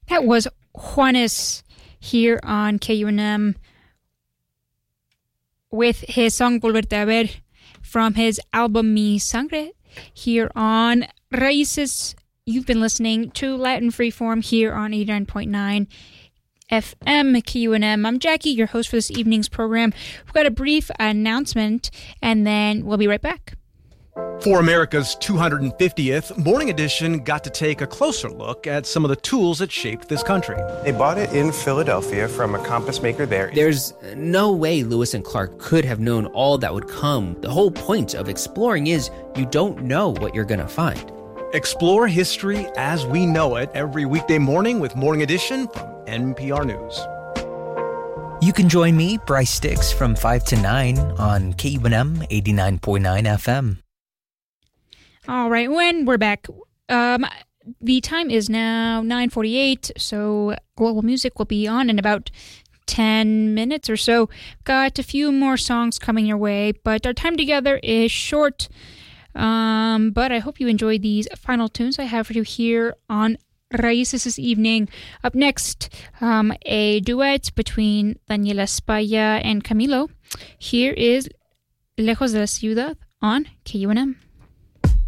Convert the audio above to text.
That was Juanes here on KUNM with his song Volverte a Ver from his album Mi Sangre here on Raíces. You've been listening to Latin Freeform here on 89.9 FM KUNM. I'm Jackie, your host for this evening's program. We've got a brief announcement, and then we'll be right back. For America's 250th, Morning Edition got to take a closer look at some of the tools that shaped this country. They bought it in Philadelphia from a compass maker there. There's no way Lewis and Clark could have known all that would come. The whole point of exploring is you don't know what you're going to find. Explore history as we know it every weekday morning with Morning Edition from NPR News. You can join me, Bryce Sticks, from 5 to 9 on KUNM 89.9 FM. All right, when we're back, the time is now 9:48, so Global Music will be on in about 10 minutes or so. Got a few more songs coming your way, but our time together is short. But I hope you enjoy these final tunes I have for you here on Raíces this evening. Up next, a duet between Daniela Spaya and Camilo. Here is Lejos de la Ciudad on KUNM.